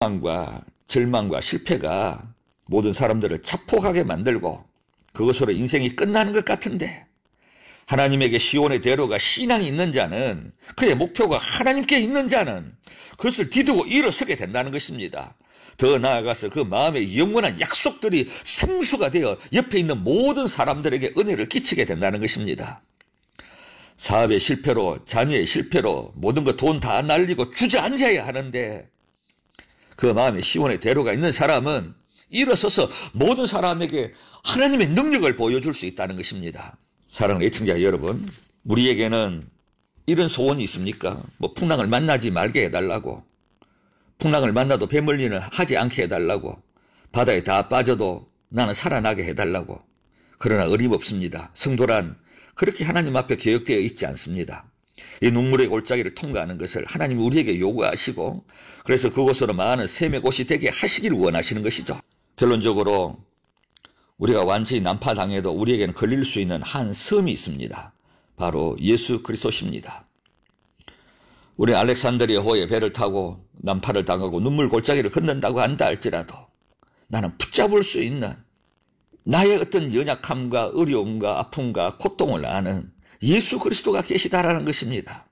절망과 실패가 모든 사람들을 자폭하게 만들고 그것으로 인생이 끝나는 것 같은데, 하나님에게 시온의 대로가 신앙이 있는 자는, 그의 목표가 하나님께 있는 자는 그것을 디두고 일어서게 된다는 것입니다. 더 나아가서 그 마음의 영원한 약속들이 생수가 되어 옆에 있는 모든 사람들에게 은혜를 끼치게 된다는 것입니다. 사업의 실패로, 자녀의 실패로 모든 거 돈 다 날리고 주저앉아야 하는데, 그 마음에 시온의 대로가 있는 사람은 일어서서 모든 사람에게 하나님의 능력을 보여줄 수 있다는 것입니다. 사랑하는 애청자 여러분, 우리에게는 이런 소원이 있습니까? 풍랑을 만나지 말게 해달라고, 풍랑을 만나도 배멀리는 하지 않게 해달라고, 바다에 다 빠져도 나는 살아나게 해달라고. 그러나 어림없습니다. 성도란 그렇게 하나님 앞에 개혁되어 있지 않습니다. 이 눈물의 골짜기를 통과하는 것을 하나님이 우리에게 요구하시고, 그래서 그곳으로 많은 샘의 곳이 되게 하시기를 원하시는 것이죠. 결론적으로 우리가 완전히 난파당해도 우리에게는 걸릴 수 있는 한 섬이 있습니다. 바로 예수 그리스도십니다. 우리 알렉산드리아 호에 배를 타고 난파를 당하고 눈물 골짜기를 걷는다고 한다 할지라도 나는 붙잡을 수 있는, 나의 어떤 연약함과 어려움과 아픔과 고통을 아는 예수 그리스도가 계시다라는 것입니다.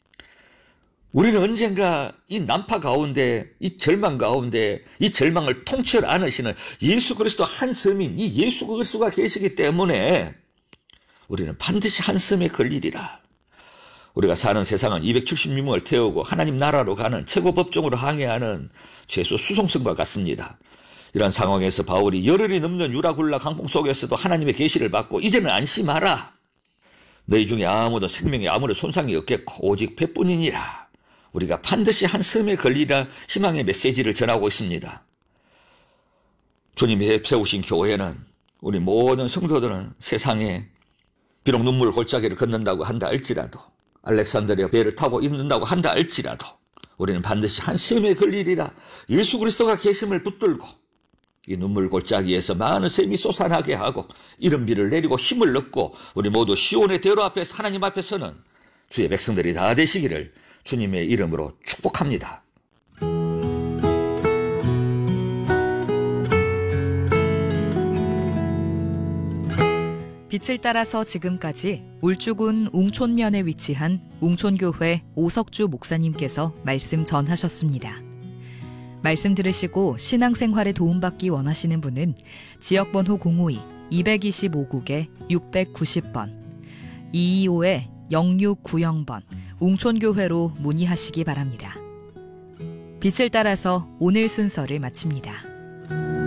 우리는 언젠가 이 난파 가운데, 이 절망 가운데, 이 절망을 통째로 안으시는 예수 그리스도 한 섬인 이 예수 그리스도가 계시기 때문에 우리는 반드시 한 섬에 걸리리라. 우리가 사는 세상은 276명을 태우고 하나님 나라로 가는 최고 법정으로 항해하는 죄수 수송선과 같습니다. 이런 상황에서 바울이 열흘이 넘는 유라굴라 강풍 속에서도 하나님의 계시를 받고 이제는 안심하라. 너희 중에 아무도 생명에 아무런 손상이 없겠고 오직 배뿐이니라. 우리가 반드시 한 섬에 걸리라 희망의 메시지를 전하고 있습니다. 주님이 세우신 교회는, 우리 모든 성도들은 세상에 비록 눈물 골짜기를 걷는다고 한다 할지라도, 알렉산드리아 배를 타고 있는다고 한다 할지라도 우리는 반드시 한 섬에 걸리리라. 예수 그리스도가 계심을 붙들고 이 눈물 골짜기에서 많은 샘이 솟아나게 하고 이른비를 내리고 힘을 얻고 우리 모두 시온의 대로 앞에서 하나님 앞에서는 주의 백성들이 다 되시기를 주님의 이름으로 축복합니다. 빛을 따라서 지금까지 울주군 웅촌면에 위치한 웅촌교회 오석주 목사님께서 말씀 전하셨습니다. 말씀 들으시고 신앙생활에 도움받기 원하시는 분은 지역번호 052-225국에 690번, 225-0690번 웅촌교회로 문의하시기 바랍니다. 빛을 따라서 오늘 순서를 마칩니다.